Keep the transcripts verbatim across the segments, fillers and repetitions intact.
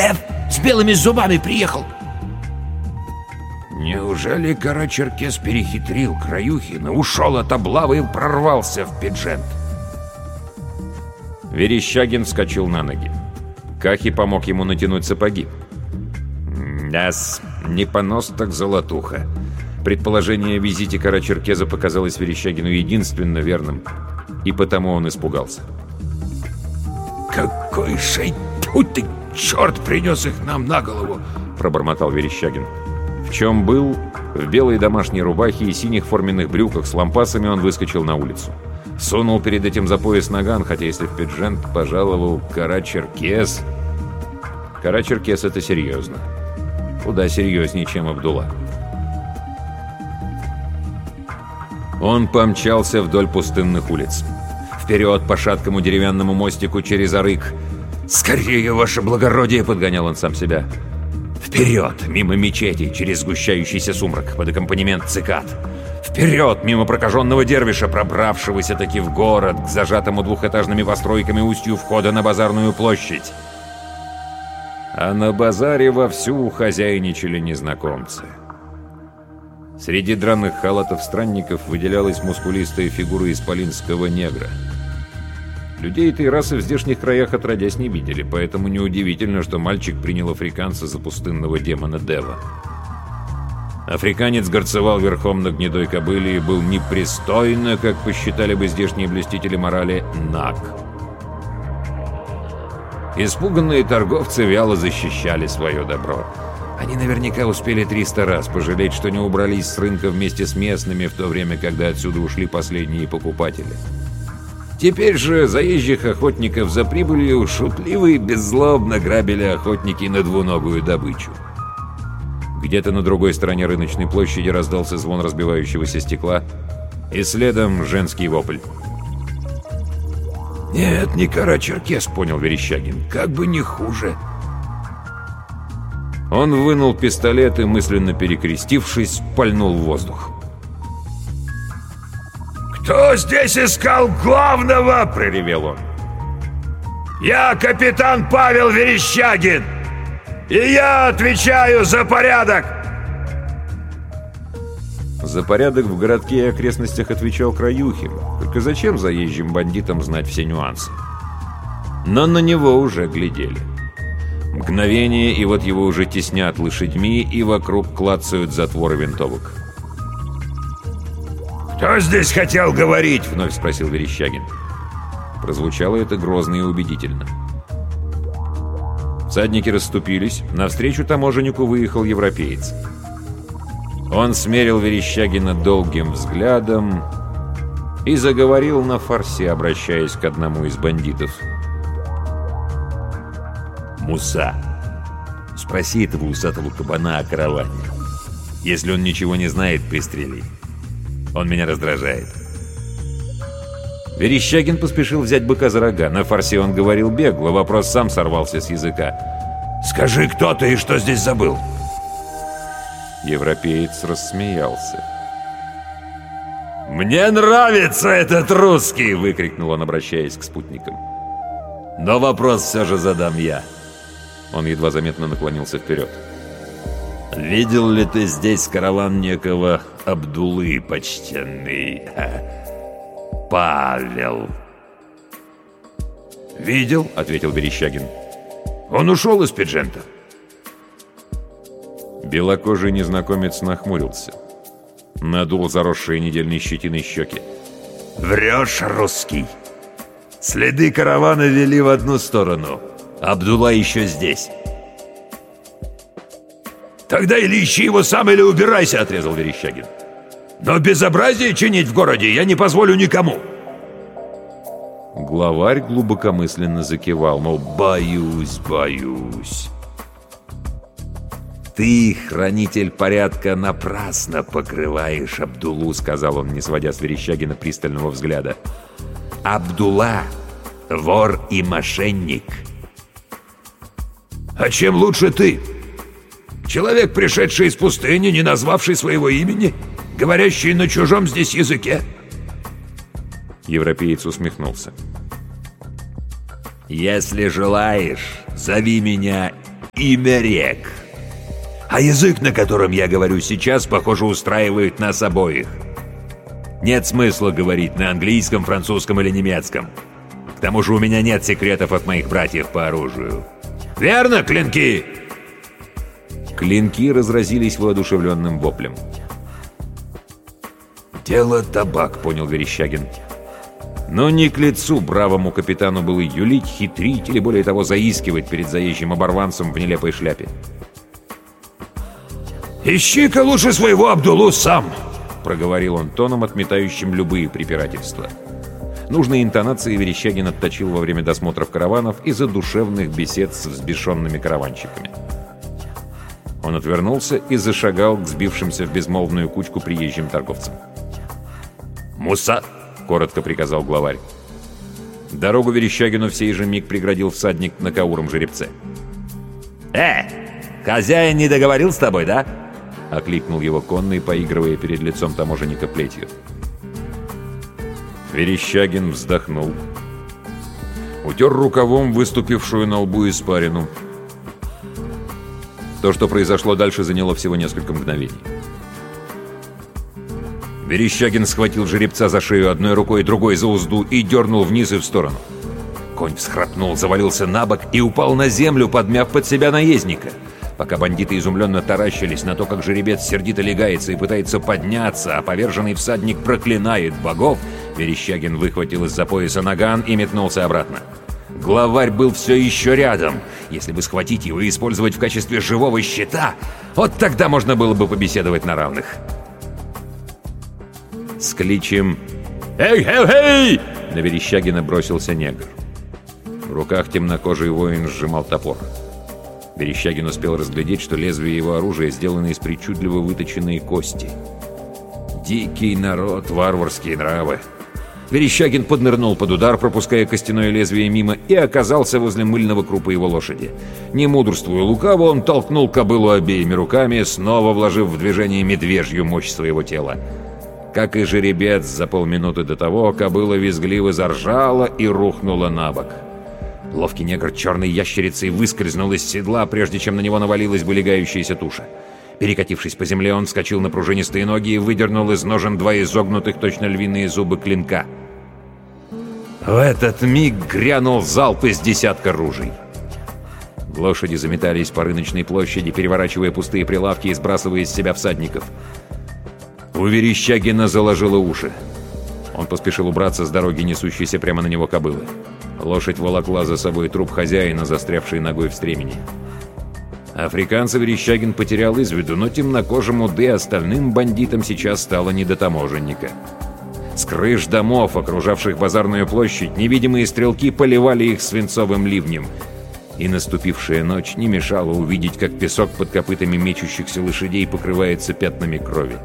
Дев с белыми зубами приехал. Неужели Карачеркес перехитрил Краюхина, ушел от облавы и прорвался в Пиджент? Верещагин вскочил на ноги. Кахи помог ему натянуть сапоги. Да-с, не понос, так золотуха. Предположение о визите Карачеркеза показалось Верещагину единственно верным, и потому он испугался. «Какой шайтут, черт принес их нам на голову!» — пробормотал Верещагин. В чем был, в белой домашней рубахе и синих форменных брюках с лампасами он выскочил на улицу. Сунул перед этим за пояс наган, хотя если в Пиджент пожаловал Карачеркес... Карачеркес — это серьезно. Куда серьезнее, чем Абдулла. Он помчался вдоль пустынных улиц. Вперед по шаткому деревянному мостику через Арык. «Скорее, ваше благородие!» — подгонял он сам себя. Вперед, мимо мечети, через сгущающийся сумрак, под аккомпанемент цикад. Вперед, мимо прокаженного дервиша, пробравшегося таки в город, к зажатому двухэтажными постройками устью входа на базарную площадь. А на базаре вовсю хозяйничали незнакомцы. Среди драных халатов странников выделялась мускулистая фигура исполинского негра. Людей этой расы в здешних краях отродясь не видели, поэтому неудивительно, что мальчик принял африканца за пустынного демона Дева. Африканец горцевал верхом на гнедой кобыле и был непристойно, как посчитали бы здешние блюстители морали, наг. Испуганные торговцы вяло защищали свое добро. Они наверняка успели триста раз пожалеть, что не убрались с рынка вместе с местными в то время, когда отсюда ушли последние покупатели. Теперь же заезжих охотников за прибылью шутливо и беззлобно грабили охотники на двуногую добычу. Где-то на другой стороне рыночной площади раздался звон разбивающегося стекла, и следом женский вопль. «Нет, не Карачеркес», — понял Верещагин, — «как бы не хуже». Он вынул пистолет и, мысленно перекрестившись, пальнул в воздух. «Кто здесь искал главного?» — проревел он. «Я капитан Павел Верещагин, и я отвечаю за порядок!» За порядок в городке и окрестностях отвечал Краюхин. Только зачем заезжим бандитам знать все нюансы? Но на него уже глядели. Мгновение, и вот его уже теснят лошадьми, и вокруг клацают затворы винтовок. «Кто здесь хотел говорить?» — вновь спросил Верещагин. Прозвучало это грозно и убедительно. Всадники расступились. Навстречу таможеннику выехал европеец. Он смерил Верещагина долгим взглядом и заговорил на фарси, обращаясь к одному из бандитов. «Муса, спроси этого усатого кабана о караване. Если он ничего не знает, пристрели. Он меня раздражает». Верещагин поспешил взять быка за рога. На фарси он говорил бегло, вопрос сам сорвался с языка. «Скажи, кто ты и что здесь забыл?» Европеец рассмеялся. «Мне нравится этот русский!» — выкрикнул он, обращаясь к спутникам. «Но вопрос все же задам я». Он едва заметно наклонился вперед. «Видел ли ты здесь караван некого Абдуллы, почтенный Павел?» «Видел», — ответил Верещагин. «Он ушел из Пиджента». Белокожий незнакомец нахмурился. Надул заросшие недельной щетиной щеки. «Врешь, русский! Следы каравана вели в одну сторону. Абдулла еще здесь». «Тогда или ищи его сам, или убирайся», — отрезал Верещагин. «Но безобразие чинить в городе я не позволю никому». Главарь глубокомысленно закивал, мол, боюсь, боюсь. «Ты, хранитель порядка, напрасно покрываешь Абдуллу», — сказал он, не сводя с Верещагина пристального взгляда. «Абдулла — вор и мошенник». «А чем лучше ты? Человек, пришедший из пустыни, не назвавший своего имени, говорящий на чужом здесь языке». Европеец усмехнулся. «Если желаешь, зови меня имя рек. А язык, на котором я говорю сейчас, похоже, устраивает нас обоих. Нет смысла говорить на английском, французском или немецком. К тому же у меня нет секретов от моих братьев по оружию. Верно, клинки?» Клинки разразились воодушевленным воплем. «Дело табак», — понял Верещагин. Но не к лицу бравому капитану было юлить, хитрить или, более того, заискивать перед заезжим оборванцем в нелепой шляпе. «Ищи-ка лучше своего Абдулу сам!» — проговорил он тоном, отметающим любые препирательства. Нужные интонации Верещагин отточил во время досмотров караванов и задушевных бесед с взбешенными караванщиками. Он отвернулся и зашагал к сбившимся в безмолвную кучку приезжим торговцам. «Муса!» — коротко приказал главарь. Дорогу Верещагину в сей же миг преградил всадник на кауром жеребце. «Э, хозяин не договорил с тобой, да?» — окликнул его конный, поигрывая перед лицом таможенника плетью. Верещагин вздохнул. Утер рукавом выступившую на лбу испарину. То, что произошло дальше, заняло всего несколько мгновений. Верещагин схватил жеребца за шею одной рукой, другой за узду и дернул вниз и в сторону. Конь всхрапнул, завалился на бок и упал на землю, подмяв под себя наездника. Пока бандиты изумленно таращились на то, как жеребец сердито легается и пытается подняться, а поверженный всадник проклинает богов, Верещагин выхватил из-за пояса наган и метнулся обратно. Главарь был все еще рядом. Если бы схватить его и использовать в качестве живого щита, вот тогда можно было бы побеседовать на равных. С кличем «Эй, эй, эй!» на Верещагина бросился негр. В руках темнокожий воин сжимал топор. Верещагин успел разглядеть, что лезвие его оружия сделано из причудливо выточенной кости. Дикий народ, варварские нравы. Верещагин поднырнул под удар, пропуская костяное лезвие мимо, и оказался возле мыльного крупа его лошади. Не мудрствуя лукаво, он толкнул кобылу обеими руками, снова вложив в движение медвежью мощь своего тела. Как и жеребец, за полминуты до того кобыла визгливо заржала и рухнула на бок. Ловкий негр черной ящерицей выскользнул из седла, прежде чем на него навалилась бы легающаяся туша. Перекатившись по земле, он вскочил на пружинистые ноги и выдернул из ножен два изогнутых, точно львиные зубы клинка. В этот миг грянул залп из десятка ружей. Лошади заметались по рыночной площади, переворачивая пустые прилавки и сбрасывая из себя всадников. У Верещагина заложило уши. Он поспешил убраться с дороги, несущейся прямо на него кобылы. Лошадь волокла за собой труп хозяина, застрявший ногой в стремени. Африканца Верещагин потерял из виду, но темнокожему, да и остальным бандитам сейчас стало не до таможенника. С крыш домов, окружавших базарную площадь, невидимые стрелки поливали их свинцовым ливнем. И наступившая ночь не мешала увидеть, как песок под копытами мечущихся лошадей покрывается пятнами крови.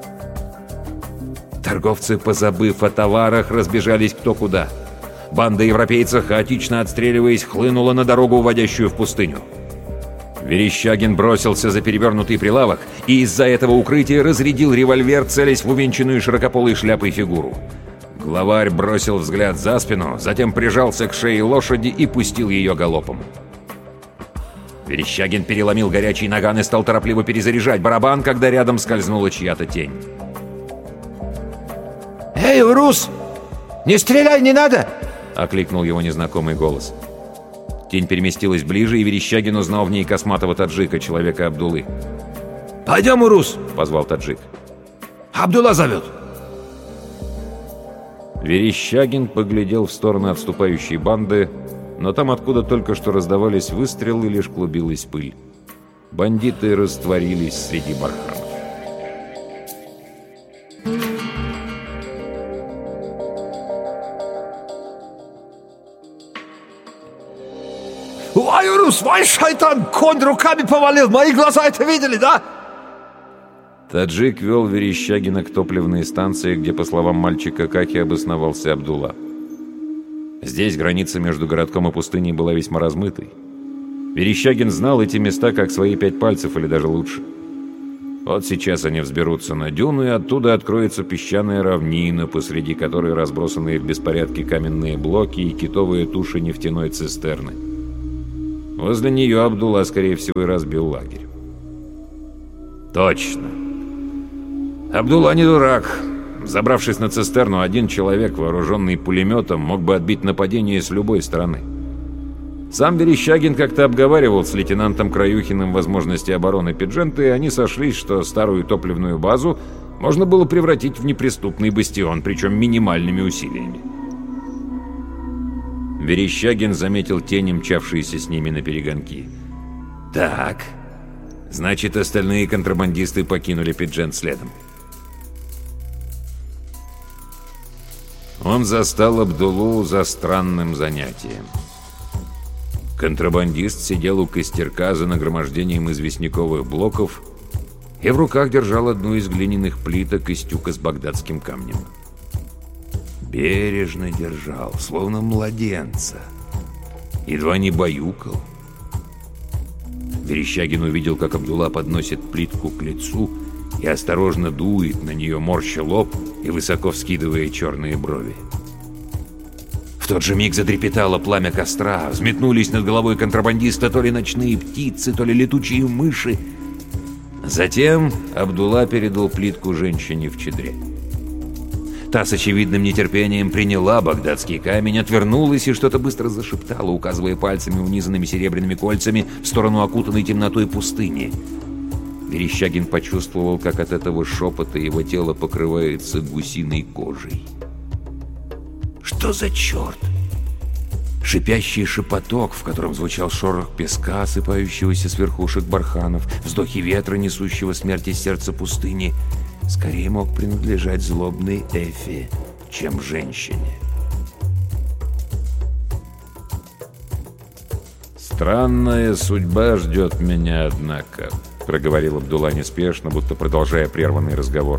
Торговцы, позабыв о товарах, разбежались кто куда. Банда европейцев, хаотично отстреливаясь, хлынула на дорогу, уводящую в пустыню. Верещагин бросился за перевернутый прилавок и из-за этого укрытия разрядил револьвер, целясь в увенчанную широкополой шляпой фигуру. Главарь бросил взгляд за спину, затем прижался к шее лошади и пустил ее галопом. Верещагин переломил горячий наган и стал торопливо перезаряжать барабан, когда рядом скользнула чья-то тень. «Эй, Урус! Не стреляй, не надо!» — окликнул его незнакомый голос. Тень переместилась ближе, и Верещагин узнал в ней косматого таджика, человека Абдулы. «Пойдем, Урус!» — позвал таджик. «Абдулла зовет!» Верещагин поглядел в сторону отступающей банды, но там, откуда только что раздавались выстрелы, лишь клубилась пыль. Бандиты растворились среди барханов. «Ой, Урус, мой шайтан! Конь руками повалил! Мои глаза это видели, да?» Таджик вел Верещагина к топливной станции, где, по словам мальчика Кахи, обосновался Абдулла. Здесь граница между городком и пустыней была весьма размытой. Верещагин знал эти места как свои пять пальцев или даже лучше. Вот сейчас они взберутся на дюну, и оттуда откроется песчаная равнина, посреди которой разбросанные в беспорядке каменные блоки и китовые туши нефтяной цистерны. Возле нее Абдулла, скорее всего, и разбил лагерь. Точно. Абдулла не дурак. Забравшись на цистерну, один человек, вооруженный пулеметом, мог бы отбить нападение с любой стороны. Сам Верещагин как-то обговаривал с лейтенантом Краюхиным возможности обороны Пиджента, и они сошлись, что старую топливную базу можно было превратить в неприступный бастион, причем минимальными усилиями. Верещагин заметил тени, мчавшиеся с ними на перегонки. Так, значит, остальные контрабандисты покинули Пиджент следом. Он застал Абдуллу за странным занятием. Контрабандист сидел у костерка за нагромождением известняковых блоков и в руках держал одну из глиняных плиток из тюка с багдадским камнем. Бережно держал, словно младенца. Едва не баюкал. Верещагин увидел, как Абдулла подносит плитку к лицу и осторожно дует на нее, морща лоб и высоко вскидывая черные брови. В тот же миг затрепетало пламя костра, взметнулись над головой контрабандиста то ли ночные птицы, то ли летучие мыши. Затем Абдулла передал плитку женщине в чедре. Та с очевидным нетерпением приняла багдадский камень, отвернулась и что-то быстро зашептала, указывая пальцами, унизанными серебряными кольцами, в сторону окутанной темнотой пустыни. Верещагин почувствовал, как от этого шепота его тело покрывается гусиной кожей. Что за черт? Шипящий шепоток, в котором звучал шорох песка, осыпающегося с верхушек барханов, вздохи ветра, несущего смерть из сердца пустыни, скорее мог принадлежать злобной Эфе, чем женщине. «Странная судьба ждет меня, однако», — проговорил Абдулла неспешно, будто продолжая прерванный разговор.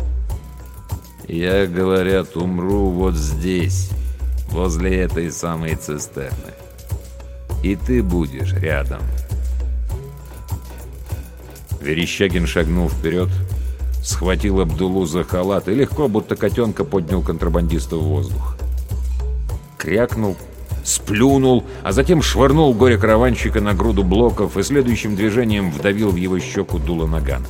«Я, говорят, умру вот здесь, возле этой самой цистерны. И ты будешь рядом». Верещагин шагнул вперед, схватил Абдуллу за халат и легко, будто котенка, поднял контрабандиста в воздух. Крякнул, сплюнул, а затем швырнул горе-караванщика на груду блоков и следующим движением вдавил в его щеку дуло нагана.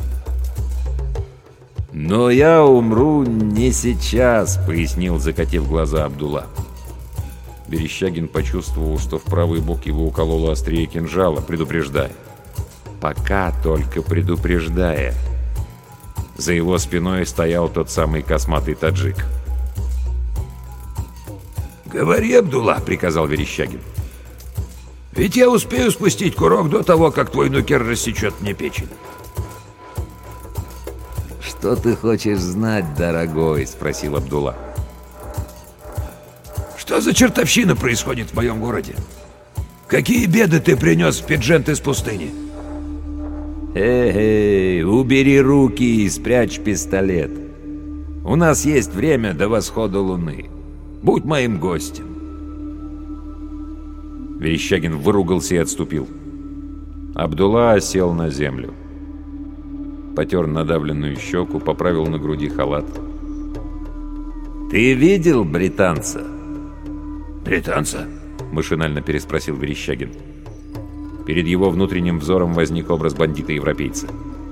«Но я умру не сейчас», — пояснил, закатив глаза Абдулла. Верещагин почувствовал, что в правый бок его укололо острие кинжала, предупреждая. Пока только предупреждая. За его спиной стоял тот самый косматый таджик. «Говори, Абдулла», — приказал Верещагин. «Ведь я успею спустить курок до того, как твой нукер рассечет мне печень». «Что ты хочешь знать, дорогой?» — спросил Абдулла. «Что за чертовщина происходит в моем городе? Какие беды ты принес в Пиджент из пустыни?» «Эй, убери руки и спрячь пистолет. У нас есть время до восхода луны. Будь моим гостем». Верещагин выругался и отступил. Абдулла сел на землю. Потер надавленную щеку, поправил на груди халат. «Ты видел британца?» «Британца?» — машинально переспросил Верещагин. Перед его внутренним взором возник образ бандита-европейца.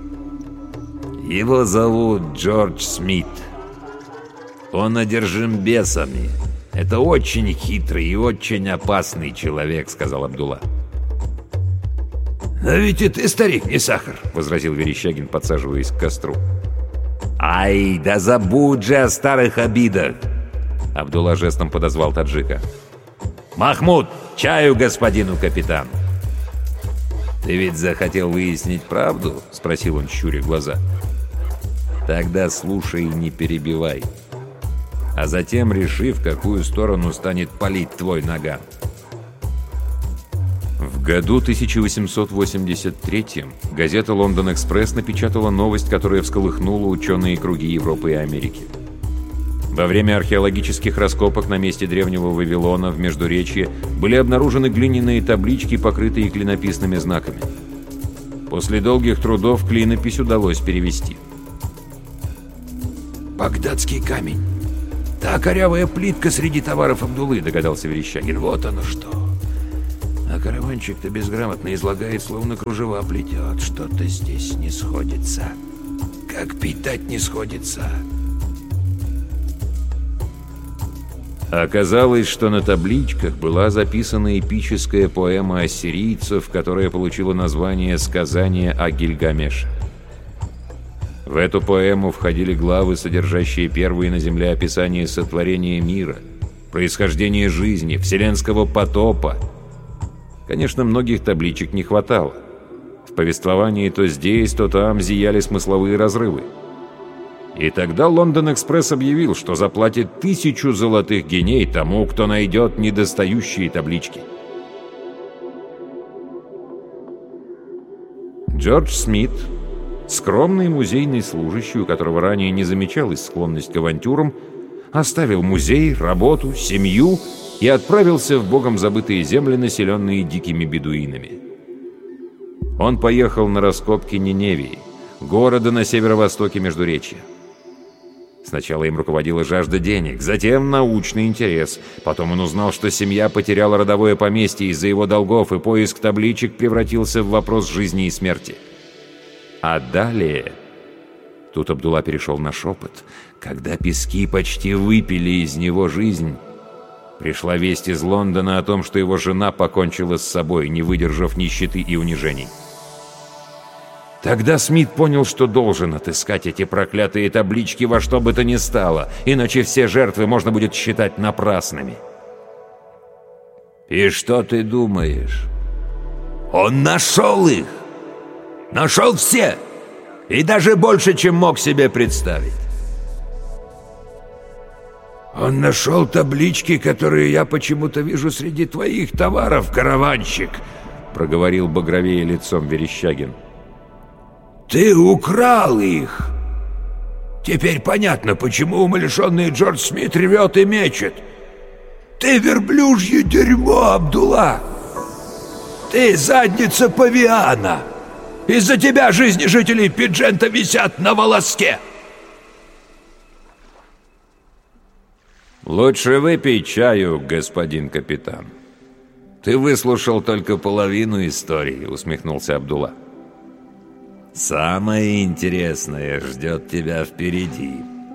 «Его зовут Джордж Смит. Он одержим бесами. Это очень хитрый и очень опасный человек», — сказал Абдулла. «Но ведь и ты, старик, не сахар», — возразил Верещагин, подсаживаясь к костру. «Ай, да забудь же о старых обидах!» Абдулла жестом подозвал таджика. «Махмуд, чаю господину капитану!» «Ты ведь захотел выяснить правду?» — спросил он, щуря глаза. «Тогда слушай и не перебивай. А затем реши, в какую сторону станет палить твой наган». В году тысяча восемьсот восемьдесят третьем газета «Лондон Экспресс» напечатала новость, которая всколыхнула ученые круги Европы и Америки. Во время археологических раскопок на месте древнего Вавилона в Междуречье были обнаружены глиняные таблички, покрытые клинописными знаками. После долгих трудов клинопись удалось перевести. «Багдадский камень. Та корявая плитка среди товаров Абдуллы», — догадался Верещагин. «Вот оно что. А караванчик-то безграмотно излагает, словно кружева плетет. Что-то здесь не сходится. Как пить дать не сходится. Оказалось, что на табличках была записана эпическая поэма ассирийцев, которая получила название «Сказание о Гильгамеше». В эту поэму входили главы, содержащие первые на Земле описания сотворения мира, происхождения жизни, вселенского потопа. Конечно, многих табличек не хватало. В повествовании то здесь, то там зияли смысловые разрывы. И тогда Лондон-экспресс объявил, что заплатит тысячу золотых гиней тому, кто найдет недостающие таблички. Джордж Смит, скромный музейный служащий, у которого ранее не замечалась склонность к авантюрам, оставил музей, работу, семью и отправился в богом забытые земли, населенные дикими бедуинами. Он поехал на раскопки Ниневии, города на северо-востоке Междуречья. Сначала им руководила жажда денег, затем научный интерес. Потом он узнал, что семья потеряла родовое поместье из-за его долгов, и поиск табличек превратился в вопрос жизни и смерти. А далее... Тут Абдулла перешел на шепот. Когда пески почти выпили из него жизнь, пришла весть из Лондона о том, что его жена покончила с собой, не выдержав нищеты и унижений. Тогда Смит понял, что должен отыскать эти проклятые таблички во что бы то ни стало, иначе все жертвы можно будет считать напрасными. И что ты думаешь? Он нашел их! Нашел все! И даже больше, чем мог себе представить. Он нашел таблички, которые я почему-то вижу среди твоих товаров, караванщик, проговорил багровее лицом Верещагин. Ты украл их! Теперь понятно, почему умалишенный Джордж Смит ревет и мечет. Ты верблюжье дерьмо, Абдулла! Ты задница павиана! Из-за тебя жизни жителей Пиджента висят на волоске! Лучше выпей чаю, господин капитан. Ты выслушал только половину истории, усмехнулся Абдулла. Самое интересное ждет тебя впереди.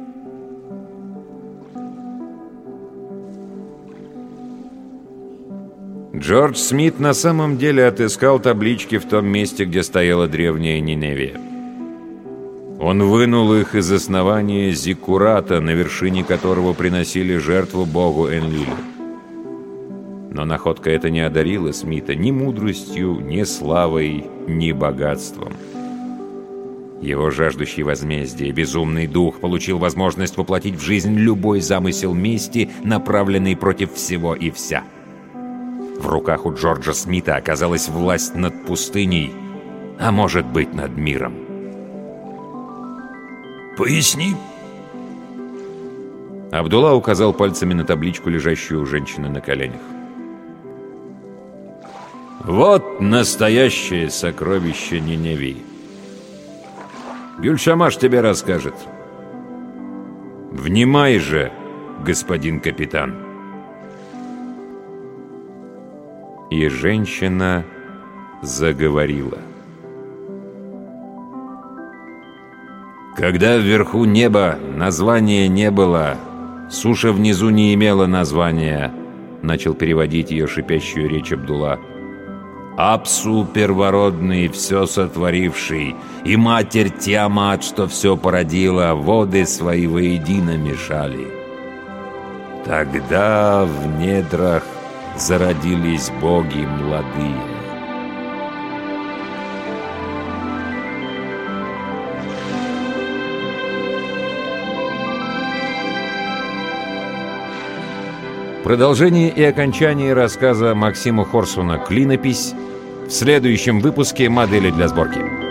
Джордж Смит на самом деле отыскал таблички в том месте, где стояла древняя Ниневия. Он вынул их из основания зиккурата, на вершине которого приносили жертву богу Энлилю. Но находка эта не одарила Смита ни мудростью, ни славой, ни богатством. Его жаждущий возмездия безумный дух получил возможность воплотить в жизнь любой замысел мести, направленный против всего и вся. В руках у Джорджа Смита оказалась власть над пустыней, а может быть, над миром. Поясни. Абдулла указал пальцами на табличку, лежащую у женщины на коленях. Вот настоящее сокровище Ниневии. Гюльшамаш тебе расскажет. Внимай же, господин капитан. И женщина заговорила. Когда вверху неба названия не было, суша внизу не имела названия, начал переводить ее шипящую речь Абдулла. Апсу первородный, все сотворивший, и матерь Тиамат, что все породила, воды свои воедино мешали. Тогда в недрах зародились боги младые. Продолжение и окончание рассказа Максима Хорсуна «Клинопись» в следующем выпуске «Модели для сборки».